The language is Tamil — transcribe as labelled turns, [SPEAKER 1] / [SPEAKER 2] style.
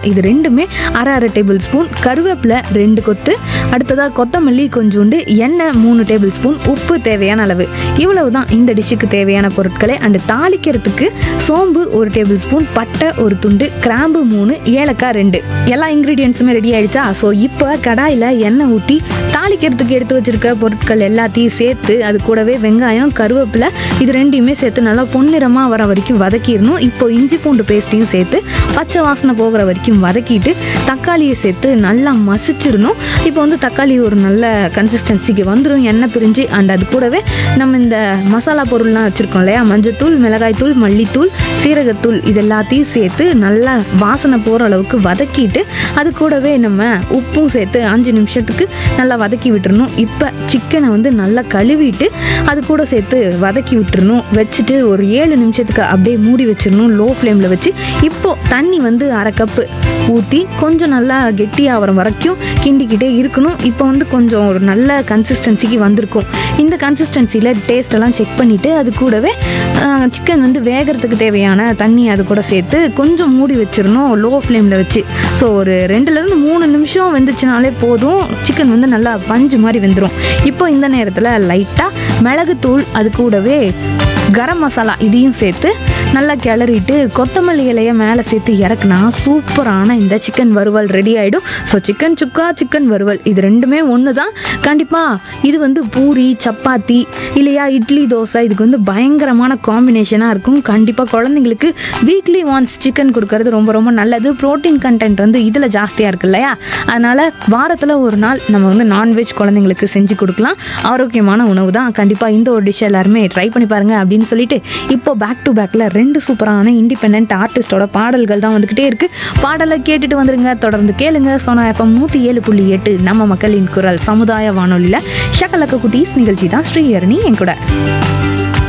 [SPEAKER 1] இது ரெண்டுமே அரை அரை டேபிள் ஸ்பூன், கருவேப்பிலை 2 கொத்து, அடுத்ததாக கொத்தமல்லி கொஞ்சோண்டு, எண்ணெய் 3 டேபிள் ஸ்பூன், உப்பு தேவையான அளவு. இவ்வளவு தான் இந்த டிஷ்ஷுக்கு தேவையான பொருட்களே. அண்டு தாளிக்கிறதுக்கு சோம்பு 1 டேபிள் ஸ்பூன், பட்டை 1 துண்டு, கிராம்பு 3, ஏலக்காய் 2. எல்லா இன்க்ரீடியன்ஸுமே ரெடி ஆயிடுச்சா? ஸோ இப்போ கடாயில் எண்ணெய் ஊற்றி தாளிக்கிறதுக்கு எடுத்து வச்சிருக்க பொருட்கள் எல்லாத்தையும் சேர்த்து அது கூடவே வெங்காயம், கருவேப்பிலை இது ரெண்டையுமே சேர்த்து நல்லா பொன்னிறமாக வர வரைக்கும் வதக்கிடணும். இப்போ இஞ்சி பூண்டு பேஸ்ட்டையும் சேர்த்து பச்சை வாசனை போகிற வரைக்கும் வதக்கிட்டு தக்காளியை சேர்த்து நல்லா மசிச்சிடணும். இப்போ வந்து தக்காளி ஒரு நல்ல கன்சிஸ்டன்சிக்கு வந்துடும், எண்ணெய் பிரிஞ்சு. அண்ட் அது கூடவே நம்ம இந்த மசாலா பொருள்லாம் வச்சுருக்கோம் இல்லையா, மஞ்சத்தூள், மிளகாய்த்தூள், மல்லித்தூள், சீரகத்தூள் இது எல்லாத்தையும் சேர்த்து நல்லா வாசனை போகிற அளவுக்கு வதக்கிட்டு அது கூடவே நம்ம உப்பும் சேர்த்து 5 நிமிஷத்துக்கு நல்லா வதக்கி விட்டுறணும். இப்போ சிக்கனை வந்து நல்லா கழுவிட்டு அது கூட சேர்த்து வதக்கி விட்டுறணும். வச்சுட்டு ஒரு 7 நிமிஷத்துக்கு அப்படியே மூடி வச்சிடணும் லோ ஃப்ளேமில் வச்சு. இப்போது தண்ணி வந்து அரை கப்பு ஊற்றி கொஞ்சம் நல்லா கெட்டியாகிற வரைக்கும் கிண்டிக்கிட்டே இருக்கணும். இப்போ வந்து கொஞ்சம் ஒரு நல்ல கன்சிஸ்டன்சிக்கு வந்திருக்கும். இந்த கன்சிஸ்டன்சியில் டேஸ்ட்டெல்லாம் செக் பண்ணிவிட்டு அது கூடவே சிக்கன் வந்து வேகிறதுக்கு தேவையான தண்ணி அது கூட சேர்த்து கொஞ்சம் மூடி வச்சிடணும் லோ ஃப்ளேமில் வச்சு. ஸோ ஒரு 2லேருந்து 3 நிமிஷம் வெந்துச்சுனாலே போதும், சிக்கன் வந்து நல்லா பஞ்சு மாதிரி வெந்துடும். இப்போ இந்த நேரத்தில் லைட்டாக மிளகுத்தூள் அது கூடவே கரம் மசாலா இதையும் சேர்த்து நல்லா கிளறிட்டு கொத்தமல்லி இலையை மேலே சேர்த்து இறக்குனா சூப்பரான இந்த சிக்கன் வறுவல் ரெடி ஆகிடும். ஸோ சிக்கன் சுக்கா, சிக்கன் வறுவல் இது ரெண்டுமே ஒன்று தான். கண்டிப்பாக இது வந்து பூரி, சப்பாத்தி இல்லையா இட்லி, தோசை இதுக்கு வந்து பயங்கரமான காம்பினேஷனாக இருக்கும். கண்டிப்பாக குழந்தைங்களுக்கு வீக்லி ஒன்ஸ் சிக்கன் கொடுக்கறது ரொம்ப ரொம்ப நல்லது. ப்ரோட்டீன் கண்டென்ட் வந்து இதில் ஜாஸ்தியாக இருக்கு இல்லையா, அதனால் வாரத்தில் ஒரு நாள் நம்ம வந்து நான்வெஜ் குழந்தைங்களுக்கு செஞ்சு கொடுக்கலாம். ஆரோக்கியமான உணவு தான். கண்டிப்பாக இந்த ஒரு டிஷ் எல்லாருமே ட்ரை பண்ணி பாருங்கள் அப்படின்னு சொல்லிட்டு இப்போ பேக் டு பேக்கில் 2 சூப்பரான இண்டிபெண்ட் ஆர்டிஸ்டோட பாடல்கள் தான் வந்துக்கிட்டே இருக்குது. பாடலை கேட்டுட்டு வந்துருங்க, தொடர்ந்து கேளுங்க. சோனா FM 107.8 நம்ம மக்களின் குரல் சமுதாய வானொலியில் ஷக்கலக்க குட்டீஸ் நிகழ்ச்சி தான். ஸ்ரீஹரணி என் கூட.